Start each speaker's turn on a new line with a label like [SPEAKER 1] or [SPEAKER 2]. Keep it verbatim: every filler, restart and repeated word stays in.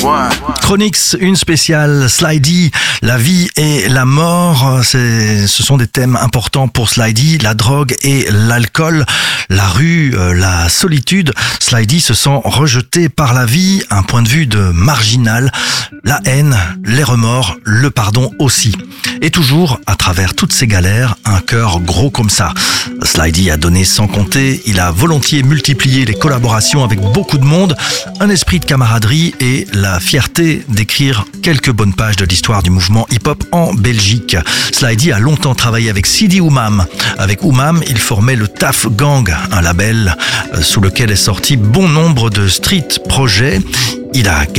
[SPEAKER 1] Chronix, une spéciale Slidey, la vie et la mort, c'est, ce sont des thèmes importants pour Slidey, la drogue et l'alcool, la rue, la solitude. Slidey se sent rejeté par la vie, un point de vue de marginal, la haine, les remords, le pardon aussi. Et toujours, à travers toutes ces galères, un cœur gros comme ça. Slidey a donné sans compter, il a volontiers multiplié les collaborations avec beaucoup de monde, un esprit de camaraderie et la fierté d'écrire quelques bonnes pages de l'histoire du mouvement hip-hop en Belgique. Slidey a longtemps travaillé avec Sidi Oumam. Avec Oumam, il formait le Taf Gang, un label sous lequel est sorti bon nombre de street projets. Il a